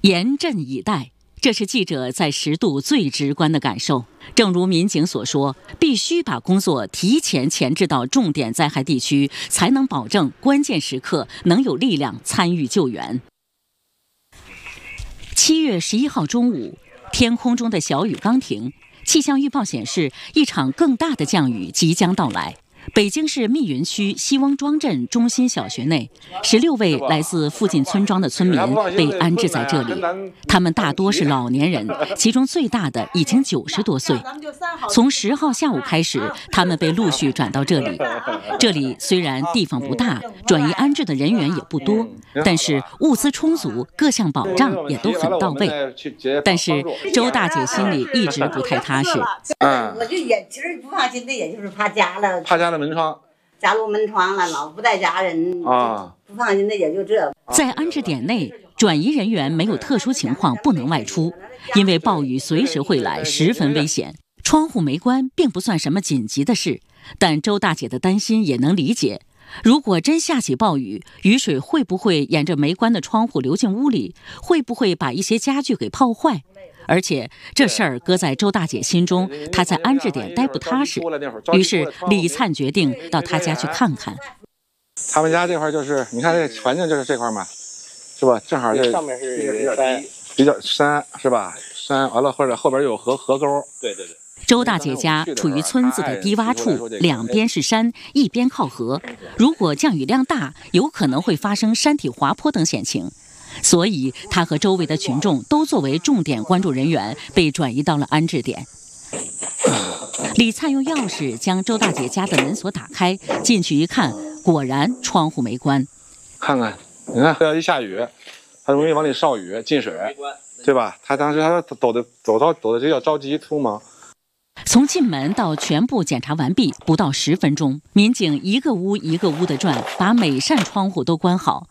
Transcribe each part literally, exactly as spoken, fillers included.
严阵以待，这是记者在十渡最直观的感受。正如民警所说，必须把工作提前前置到重点灾害地区，才能保证关键时刻能有力量参与救援。七月十一号中午，天空中的小雨刚停，气象预报显示一场更大的降雨即将到来。北京市密云区西翁庄镇中心小学内，十六位来自附近村庄的村民被安置在这里。他们大多是老年人，其中最大的已经九十多岁。从十号下午开始，他们被陆续转到这里。这里虽然地方不大，转移安置的人员也不多，但是物资充足，各项保障也都很到位。但是周大姐心里一直不太踏实。 嗯，我就也其实不放心的，也就是怕家了， 怕家了门窗， 家入门窗了，老不带家人啊，不放心的也就这。 在安置点内，转移人员没有特殊情况不能外出，因为暴雨随时会来，十分危险。窗户没关并不算什么紧急的事，但周大姐的担心也能理解。如果真下起暴雨，雨水会不会沿着没关的窗户流进屋里？会不会把一些家具给泡坏？而且这事儿搁在周大姐心中，她在安置点待不踏实。于是李灿决定到她家去看看。 他们家这块就是，你看这环境就是这块嘛，是吧？正好这上面是山， 比较山是吧？山完了或者后边有河河沟。 对对对。 周大姐家处于村子的低洼处，两边是山，一边靠河。如果降雨量大，有可能会发生山体滑坡等险情。所以，他和周围的群众都作为重点关注人员，被转移到了安置点。李灿用钥匙将周大姐家的门锁打开，进去一看，果然窗户没关。 看看，你看，要一下雨，他容易往里潲雨进水，对吧？他当时他抖的走到抖的这叫着急匆忙。 从进门到全部检查完毕，不到十分钟，民警一个屋一个屋的转，把每扇窗户都关好。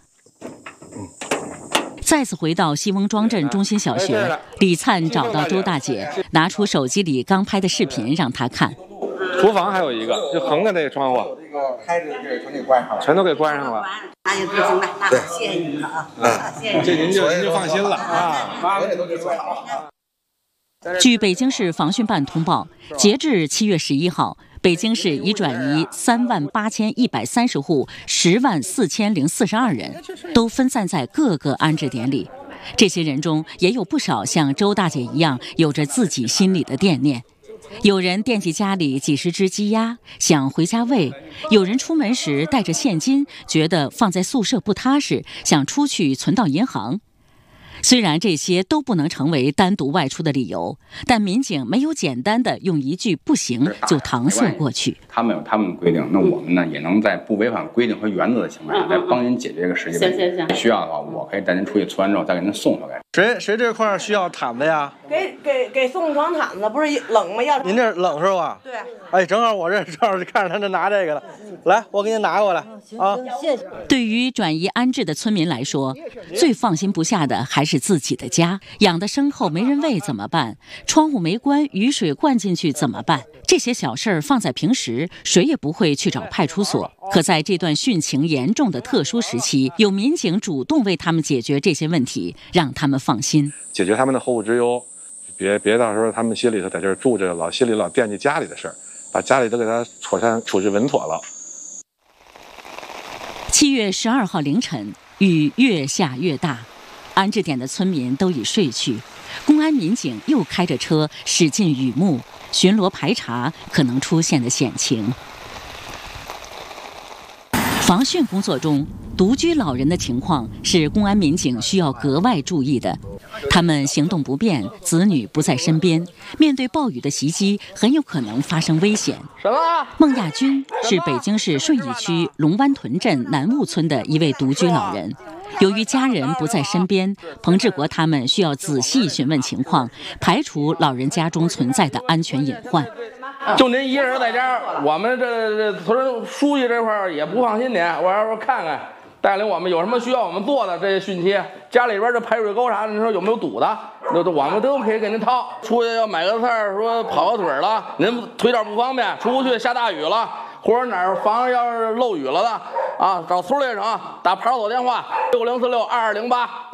再次回到西翁庄镇中心小学，李灿找到周大姐，拿出手机里刚拍的视频让她看。 厨房还有一个，就横着那个窗户， 这个开着这全给关上了， 全都给关上了。 那就不行了，那谢谢你了啊！ 嗯， 谢谢这您就您就放心了啊。 我也都给做好。 据北京市防汛办通报，截至七月十一号，北京市已转移三万八千一百三十户，十万四千零四十二人，都分散在各个安置点里。这些人中也有不少像周大姐一样，有着自己心里的惦念。有人惦记家里几十只鸡鸭，想回家喂；有人出门时带着现金，觉得放在宿舍不踏实，想出去存到银行。虽然这些都不能成为单独外出的理由，但民警没有简单的用一句不行就搪塞过去。 他们有他们的规定，那我们呢也能在不违反规定和原则的情况下，来帮您解决这个实际问题。行行行，需要的话，我可以带您出去存完之后再给您送回来。 谁谁这块需要毯子呀？ 给给给送床毯子，不是冷吗？要您这冷是吧？ 对。 哎，正好我这正好看着他这拿这个了，来，我给你拿过来啊。 谢谢。 对于转移安置的村民来说，最放心不下的还是自己的家。养的牲口没人喂怎么办？窗户没关，雨水灌进去怎么办？这些小事儿放在平时，谁也不会去找派出所。可在这段汛情严重的特殊时期，有民警主动为他们解决这些问题，让他们放心， 解决他们的后顾之忧。别别到时候他们心里头在这儿住着，老心里老惦记家里的事儿，把家里都给他妥善处置稳妥了。 七月十二号凌晨，雨越下越大，安置点的村民都已睡去，公安民警又开着车驶进雨幕，巡逻排查可能出现的险情。防汛工作中，独居老人的情况是公安民警需要格外注意的。他们行动不便，子女不在身边，面对暴雨的袭击，很有可能发生危险。 什么？ 孟亚军是北京市顺义区龙湾屯镇南坞村的一位独居老人。由于家人不在身边，彭志国他们需要仔细询问情况，排除老人家中存在的安全隐患。 就您一个人在家，我们这这村书记这块也不放心您，我要说看看，带领我们有什么需要我们做的这些汛期，家里边这排水沟啥的，您说有没有堵的？那我们都可以给您掏。出去要买个菜，说跑个腿了，您腿脚不方便，出不去下大雨了，或者哪儿房要是漏雨了的啊，找村里省打派出所电话六零四六二二零八。